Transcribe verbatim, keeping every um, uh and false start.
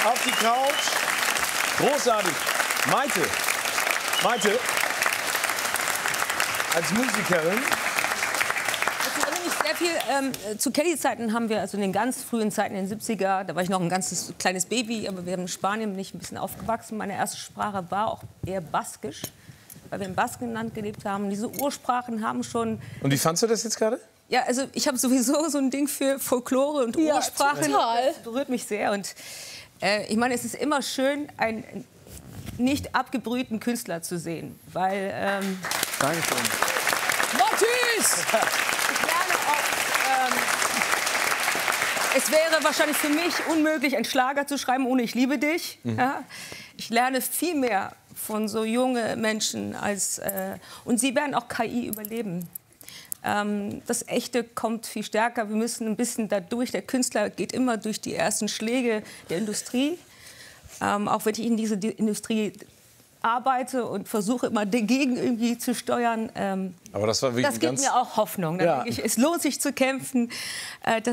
auf die Couch. Großartig. Maite. Maite. Als Musikerin. Ich erinnere mich sehr viel, ähm, zu Kelly-Zeiten haben wir, also in den ganz frühen Zeiten, in den siebziger, da war ich noch ein ganz kleines Baby, aber wir haben in Spanien, bin ich ein bisschen aufgewachsen. Meine erste Sprache war auch eher baskisch, weil wir im Baskenland gelebt haben. Diese Ursprachen haben schon... Und wie fandst du das jetzt gerade? Ja, also ich habe sowieso so ein Ding für Folklore und Ja, Ursprachen. total. Das berührt mich sehr. Und äh, ich meine, es ist immer schön, einen nicht abgebrühten Künstler zu sehen, weil... Ähm, Dankeschön. Matthias! Ich lerne auch, ähm, es wäre wahrscheinlich für mich unmöglich, einen Schlager zu schreiben ohne Ich liebe dich. Mhm. Ja? Ich lerne viel mehr von so jungen Menschen als, äh, und sie werden auch K I überleben. Ähm, das Echte kommt viel stärker. Wir müssen ein bisschen dadurch. Der Künstler geht immer durch die ersten Schläge der Industrie. Ähm, auch wenn ich in diese Industrie arbeite und versuche immer dagegen irgendwie zu steuern. Ähm, Aber das war wirklich das gibt ganz... mir auch Hoffnung. Da Ja. denke ich, es lohnt sich zu kämpfen. Äh,